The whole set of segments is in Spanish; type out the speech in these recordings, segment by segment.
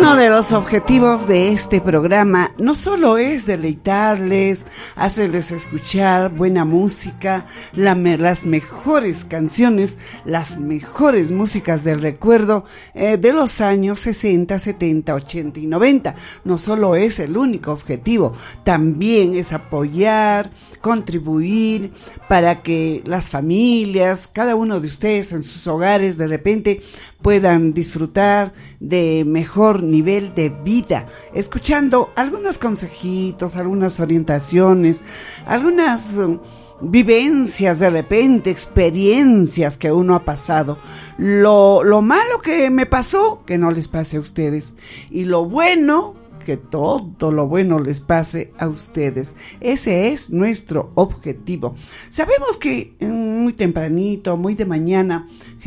Uno de los objetivos de este programa no solo es deleitarles, hacerles escuchar buena música, las mejores canciones, las mejores músicas del recuerdo de los años 60, 70, 80 y 90. No solo es el único objetivo, también es apoyar, contribuir para que las familias, cada uno de ustedes en sus hogares de repente puedan disfrutar de mejor nivel de vida, escuchando algunos consejitos, algunas orientaciones, algunas vivencias de repente, experiencias que uno ha pasado. Lo malo que me pasó, que no les pase a ustedes, y lo bueno, que todo lo bueno les pase a ustedes. Ese es nuestro objetivo. Sabemos que muy tempranito, muy de mañana,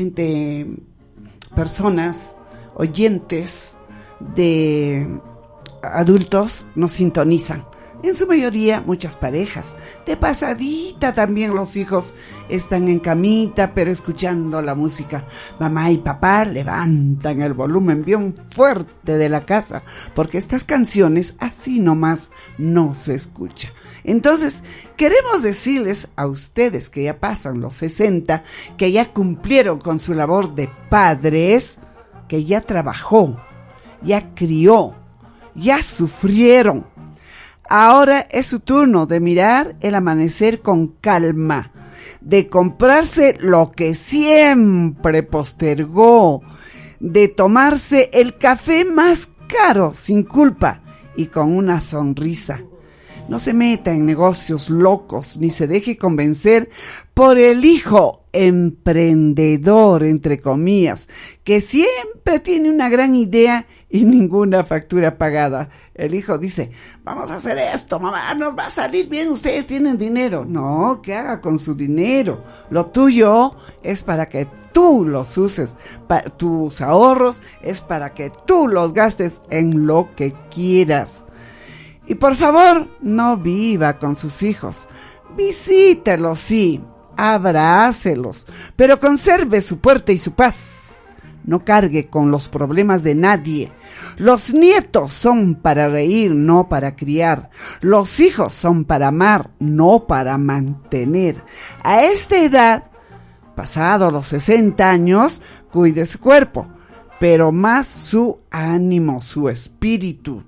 personas, oyentes de adultos nos sintonizan. En su mayoría, muchas parejas. De pasadita también los hijos están en camita, pero escuchando la música. Mamá y papá levantan el volumen bien fuerte de la casa, porque estas canciones así nomás no se escuchan. Entonces, queremos decirles a ustedes que ya pasan los 60, que ya cumplieron con su labor de padres, que ya trabajó, ya crió, ya sufrieron. Ahora es su turno de mirar el amanecer con calma, de comprarse lo que siempre postergó, de tomarse el café más caro sin culpa y con una sonrisa. No se meta en negocios locos ni se deje convencer por el hijo emprendedor, entre comillas, que siempre tiene una gran idea y ninguna factura pagada. El hijo dice, vamos a hacer esto, mamá, nos va a salir bien, ustedes tienen dinero. No, ¿qué haga con su dinero? Lo tuyo es para que tú los uses, tus ahorros es para que tú los gastes en lo que quieras. Y por favor, no viva con sus hijos. Visítelos, sí, abrácelos, pero conserve su puerta y su paz. No cargue con los problemas de nadie. Los nietos son para reír, no para criar. Los hijos son para amar, no para mantener. A esta edad, pasado los 60 años, cuide su cuerpo, pero más su ánimo, su espíritu.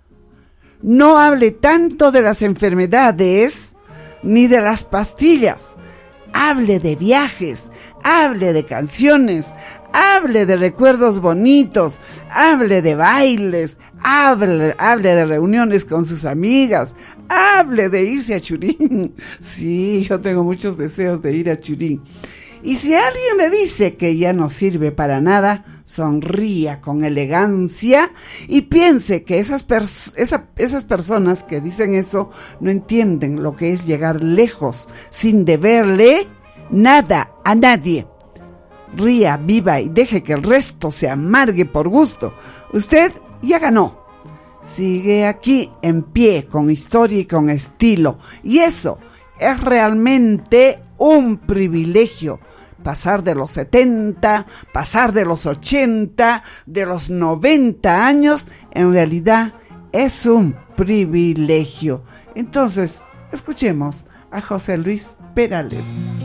No hable tanto de las enfermedades ni de las pastillas. Hable de viajes, hable de canciones, hable de recuerdos bonitos, hable de bailes, hable de reuniones con sus amigas, hable de irse a Churín. Sí, yo tengo muchos deseos de ir a Churín. Y si alguien le dice que ya no sirve para nada, sonría con elegancia y piense que esas personas que dicen eso no entienden lo que es llegar lejos sin deberle nada a nadie. Ría, viva y deje que el resto se amargue por gusto. Usted ya ganó. Sigue aquí en pie, con historia y con estilo. Y eso es realmente un privilegio. Pasar de los 70, pasar de los 80, de los 90 años, en realidad es un privilegio. Entonces, escuchemos a José Luis Perales.